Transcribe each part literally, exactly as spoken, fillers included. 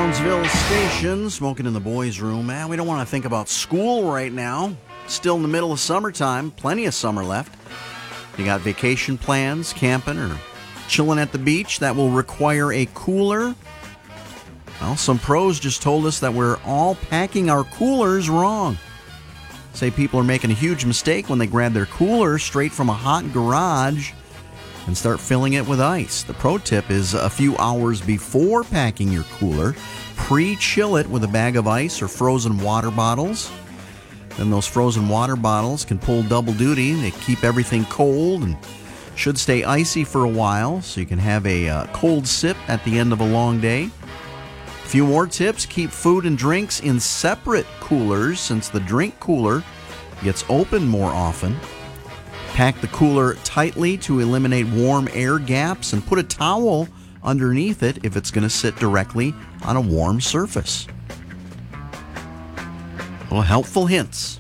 Brownsville Station, smoking in the boys' room. Man, we don't want to think about school right now. Still in the middle of summertime, plenty of summer left. You got vacation plans, camping, or chilling at the beach that will require a cooler? Well, some pros just told us that we're all packing our coolers wrong. Say people are making a huge mistake when they grab their cooler straight from a hot garage and start filling it with ice. The pro tip is a few hours before packing your cooler, pre-chill it with a bag of ice or frozen water bottles. Then those frozen water bottles can pull double duty. They keep everything cold and should stay icy for a while, so you can have a uh, cold sip at the end of a long day. A few more tips: keep food and drinks in separate coolers, since the drink cooler gets opened more often. Pack the cooler tightly to eliminate warm air gaps, and put a towel underneath it if it's going to sit directly on a warm surface. Well, helpful hints.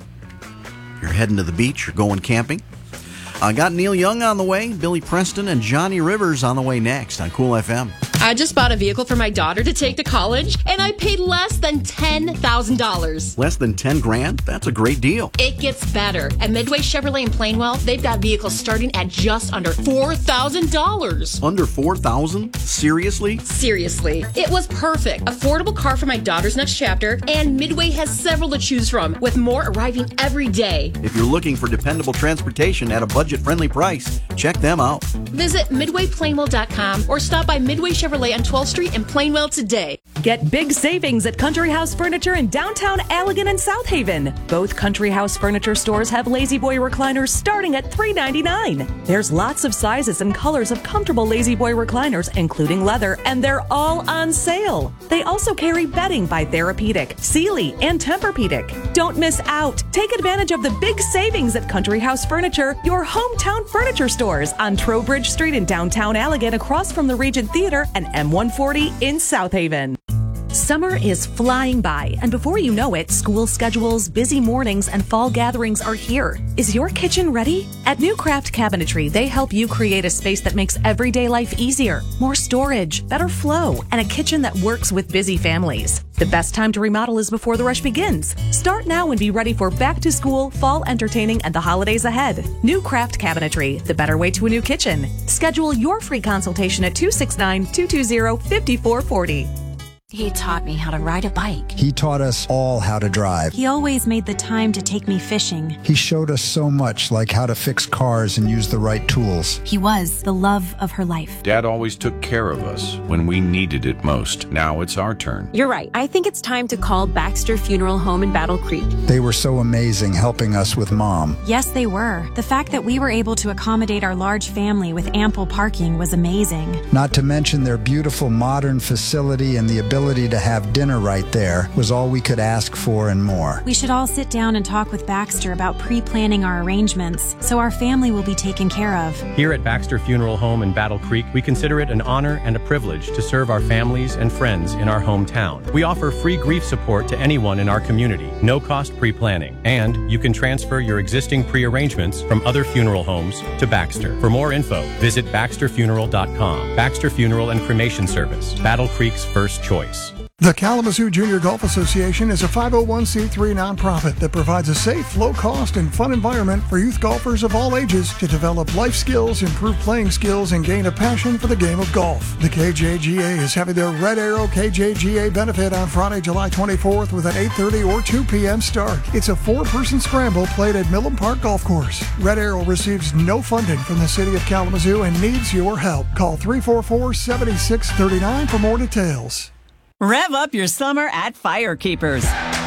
You're heading to the beach, you're going camping. I uh, got Neil Young on the way, Billy Preston and Johnny Rivers on the way next on Cool F M. I just bought a vehicle for my daughter to take to college, and I paid less than ten thousand dollars. Less than ten grand? That's a great deal. It gets better. At Midway Chevrolet in Plainwell, they've got vehicles starting at just under four thousand dollars. Under four thousand dollars? Seriously? Seriously. It was perfect. Affordable car for my daughter's next chapter, and Midway has several to choose from, with more arriving every day. If you're looking for dependable transportation at a budget-friendly price, check them out. Visit midway plainwell dot com or stop by Midway Chevrolet on twelfth Street in Plainwell today. Get big savings at Country House Furniture in downtown Allegan and South Haven. Both Country House Furniture stores have Lazy Boy recliners starting at three ninety-nine. There's lots of sizes and colors of comfortable Lazy Boy recliners, including leather, and they're all on sale. They also carry bedding by Therapeutic, Sealy, and Tempur-Pedic. Don't miss out. Take advantage of the big savings at Country House Furniture, your hometown furniture stores on Trowbridge Street in downtown Allegan, across from the Regent Theater, and M one forty in South Haven. Summer is flying by, and before you know it, school schedules, busy mornings, and fall gatherings are here. Is your kitchen ready? At New Craft Cabinetry, they help you create a space that makes everyday life easier, more storage, better flow, and a kitchen that works with busy families. The best time to remodel is before the rush begins. Start now and be ready for back to school, fall entertaining, and the holidays ahead. New Craft Cabinetry, the better way to a new kitchen. Schedule your free consultation at two six nine, two two zero, five four four zero. He taught me how to ride a bike. He taught us all how to drive. He always made the time to take me fishing. He showed us so much, like how to fix cars and use the right tools. He was the love of her life. Dad always took care of us when we needed it most. Now it's our turn. You're right. I think it's time to call Baxter Funeral Home in Battle Creek. They were so amazing helping us with Mom. Yes, they were. The fact that we were able to accommodate our large family with ample parking was amazing. Not to mention their beautiful modern facility and the ability to have dinner right there was all we could ask for and more. We should all sit down and talk with Baxter about pre-planning our arrangements so our family will be taken care of. Here at Baxter Funeral Home in Battle Creek, we consider it an honor and a privilege to serve our families and friends in our hometown. We offer free grief support to anyone in our community, no cost pre-planning, and you can transfer your existing pre-arrangements from other funeral homes to Baxter. For more info, visit baxter funeral dot com. Baxter Funeral and Cremation Service, Battle Creek's first choice. The Kalamazoo Junior Golf Association is a five oh one c three nonprofit that provides a safe, low-cost, and fun environment for youth golfers of all ages to develop life skills, improve playing skills, and gain a passion for the game of golf. The K J G A is having their Red Arrow K J G A benefit on Friday, July twenty-fourth with an eight thirty or two p.m. start. It's a four-person scramble played at Millen Park Golf Course. Red Arrow receives no funding from the City of Kalamazoo and needs your help. Call three four four, seven six three nine for more details. Rev up your summer at Firekeepers.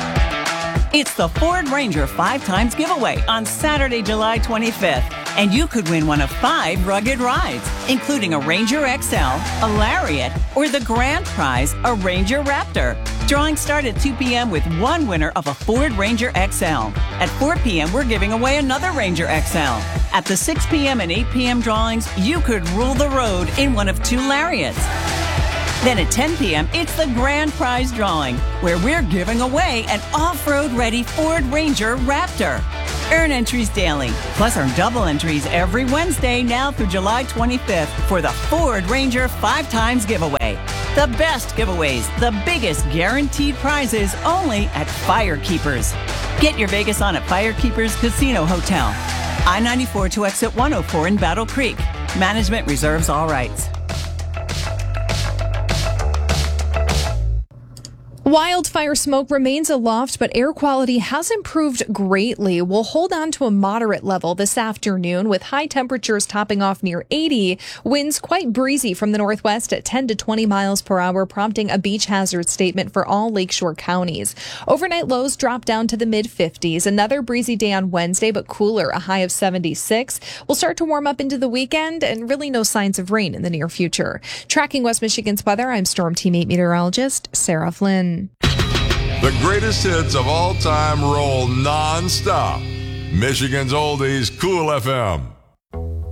It's the Ford Ranger Five Times Giveaway on Saturday, July twenty-fifth. And you could win one of five rugged rides, including a Ranger X L, a Lariat, or the grand prize, a Ranger Raptor. Drawings start at two p.m. with one winner of a Ford Ranger X L. At four p.m., we're giving away another Ranger X L. At the six p.m. and eight p.m. drawings, you could rule the road in one of two Lariats. Then at ten p.m., it's the grand prize drawing, where we're giving away an off-road ready Ford Ranger Raptor. Earn entries daily, plus earn double entries every Wednesday now through July twenty-fifth for the Ford Ranger five times giveaway. The best giveaways, the biggest guaranteed prizes only at Firekeepers. Get your Vegas on at Firekeepers Casino Hotel. I ninety-four to exit one oh four in Battle Creek. Management reserves all rights. Wildfire smoke remains aloft, but air quality has improved greatly. We'll hold on to a moderate level this afternoon with high temperatures topping off near eighty. Winds quite breezy from the northwest at ten to twenty miles per hour, prompting a beach hazard statement for all lakeshore counties. Overnight lows drop down to the mid fifties. Another breezy day on Wednesday, but cooler, a high of seventy-six. We'll start to warm up into the weekend and really no signs of rain in the near future. Tracking West Michigan's weather, I'm Storm Team eight meteorologist Sarah Flynn. The greatest hits of all time roll non-stop. Michigan's Oldies, Cool F M.